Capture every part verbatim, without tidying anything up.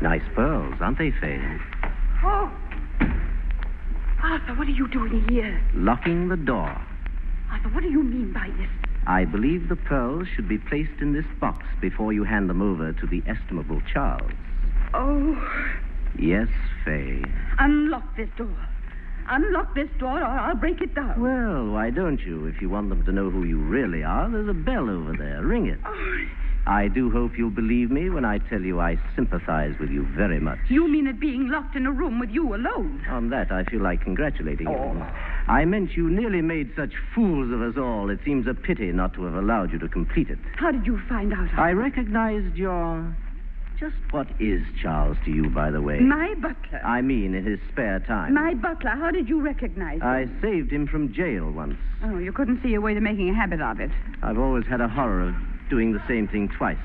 Nice pearls, aren't they, Fay? Oh. Arthur, what are you doing here? Locking the door. Arthur, what do you mean by this? I believe the pearls should be placed in this box before you hand them over to the estimable Charles. Oh. Yes, Fay. Unlock this door. Unlock this door or I'll break it down. Well, why don't you? If you want them to know who you really are, there's a bell over there. Ring it. Oh. I do hope you'll believe me when I tell you I sympathize with you very much. You mean it being locked in a room with you alone? On that, I feel like congratulating Oh. you. I meant you nearly made such fools of us all. It seems a pity not to have allowed you to complete it. How did you find out? I recognized your... Just what is Charles to you, by the way? My butler. I mean, in his spare time. My butler. How did you recognize him? I saved him from jail once. Oh, you couldn't see a way to making a habit of it. I've always had a horror of doing the same thing twice.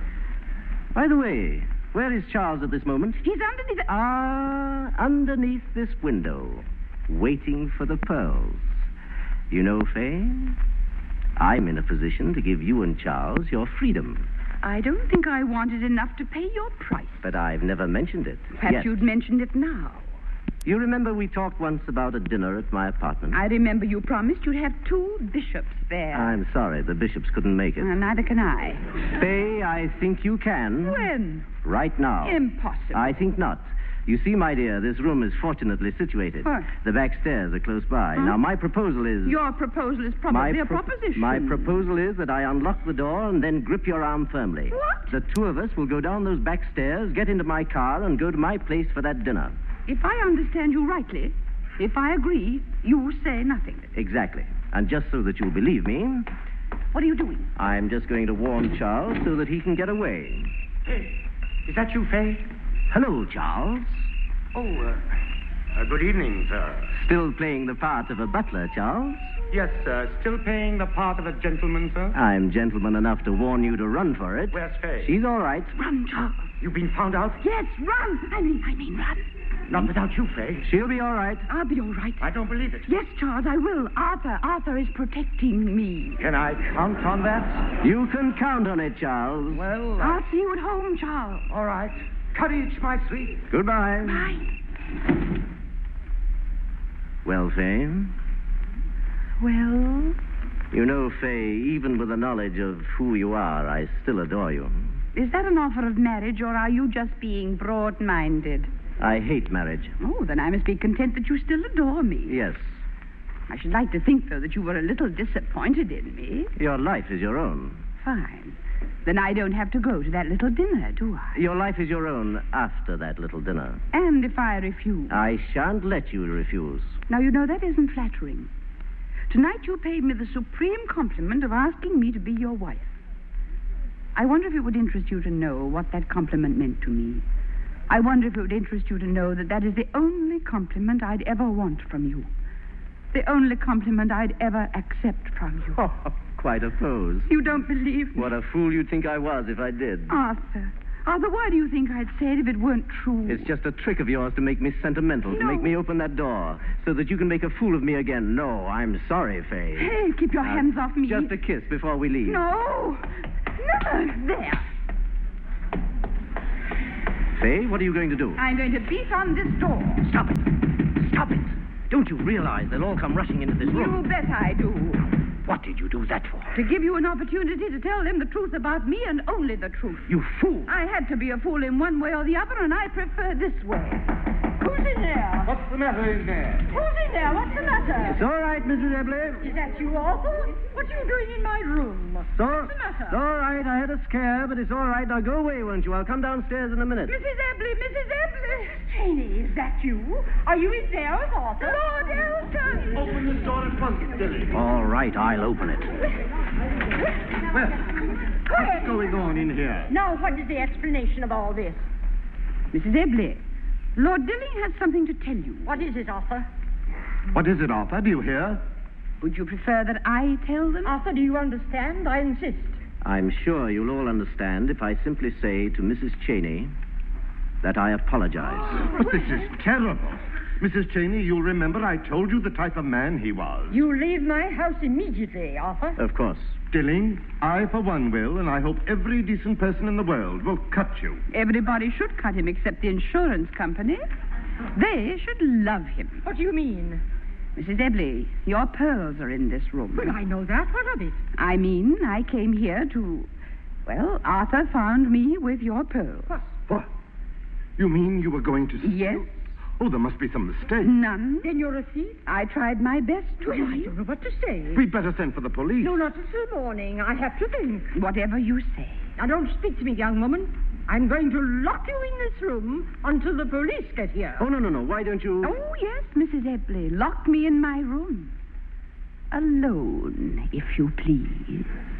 By the way, where is Charles at this moment? He's underneath the... Ah, underneath this window, waiting for the pearls. You know, Fay, I'm in a position to give you and Charles your freedom. I don't think I wanted enough to pay your price. But I've never mentioned it. Perhaps yet. you'd mentioned it now. You remember we talked once about a dinner at my apartment? I remember you promised you'd have two bishops there. I'm sorry, the bishops couldn't make it. Uh, neither can I. Fay, I think you can. When? Right now. Impossible. I think not. You see, my dear, this room is fortunately situated. What? The back stairs are close by. Huh? Now, my proposal is... Your proposal is probably my a pro- proposition. My proposal is that I unlock the door and then grip your arm firmly. What? The two of us will go down those back stairs, get into my car, and go to my place for that dinner. If I understand you rightly, if I agree, you say nothing. Exactly. And just so that you'll believe me, What are you doing? I'm just going to warn Charles so that he can get away. Hey, is that you, Fay? Hello, Charles. Oh, uh, uh, good evening, sir. Still playing the part of a butler, Charles? Yes, sir. Still playing the part of a gentleman, sir? I'm gentleman enough to warn you to run for it. Where's Fay? She's all right. Run, Charles. You've been found out? Yes, run. I mean, I mean, run. Not without you, Fay. She'll be all right. I'll be all right. I don't believe it. Yes, Charles, I will. Arthur, Arthur is protecting me. Can I count on that? You can count on it, Charles. Well, I'll uh, see you at home, Charles. all right. Courage, my sweet. Goodbye. Bye. Well, Fay, Well, you know, Fay, even with the knowledge of who you are, I still adore you. is that an offer of marriage, or are you just being broad-minded? I hate marriage. Oh, then I must be content that you still adore me. Yes. I should like to think, though, that you were a little disappointed in me. Your life is your own. Fine. Then I don't have to go to that little dinner, do I? Your life is your own after that little dinner. And if I refuse? I shan't let you refuse. Now, you know, that isn't flattering. Tonight you paid me the supreme compliment of asking me to be your wife. I wonder if it would interest you to know what that compliment meant to me. I wonder if it would interest you to know that that is the only compliment I'd ever want from you. The only compliment I'd ever accept from you. Oh, quite a pose. You don't believe me? What a fool you'd think I was if I did. Arthur. Arthur, why do you think I'd say it if it weren't true? It's just a trick of yours to make me sentimental, to No. make me open that door, so that you can make a fool of me again. No, I'm sorry, Fay. Hey, keep your Now, hands off me. Just a kiss before we leave. No. No. There. Fay, what are you going to do? I'm going to beat on this door. Stop it. Stop it. Don't you realize they'll all come rushing into this You room? bet I do. What did you do that for? To give you an opportunity to tell them the truth about me and only the truth. You fool. I had to be a fool in one way or the other, and I prefer this way. Who's in there? What's the matter in there? Who's in there? What's the matter? It's all right, Missus Ebley. Is that you, Arthur? What are you doing in my room? So, What's the matter? it's all right. I had a scare, but it's all right. Now go away, won't you? I'll come downstairs in a minute. Missus Ebley, Missus Ebley. Cheney, is that you? Are you in there with Arthur? Lord Elton. Open this door at once, Dilly. All right, I'll open it. Well, what's going on in here? Now, what is the explanation of all this? Missus Ebley, Lord Dilling has something to tell you. What is it, Arthur? What is it, Arthur? Do you hear? Would you prefer that I tell them? Arthur, do you understand? I insist. I'm sure you'll all understand if I simply say to Missus Cheney that I apologize. But this is terrible. Missus Cheney, you'll remember I told you the type of man he was. You leave my house immediately, Arthur. Of course. Stilling, I for one will, and I hope every decent person in the world will cut you. Everybody should cut him except the insurance company. They should love him. What do you mean? Missus Ebley, your pearls are in this room. Well, I know that. What of it? I mean, I came here to... Well, Arthur found me with your pearls. What? What? You mean you were going to... Yes. Oh, there must be some mistake. None. Then your receipt? I tried my best to... Well, I don't know what to say. We'd better send for the police. No, not until morning. I have to think. Whatever you say. Now, don't speak to me, young woman. I'm going to lock you in this room until the police get here. Oh, no, no, no. Why don't you... Oh, yes, Missus Ebley. Lock me in my room. Alone, if you please.